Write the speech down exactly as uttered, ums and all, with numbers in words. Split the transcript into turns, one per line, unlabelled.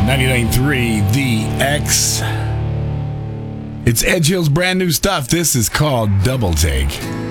ninety-nine point three The X. It's Edge Hill's brand new stuff. This is called Double Take.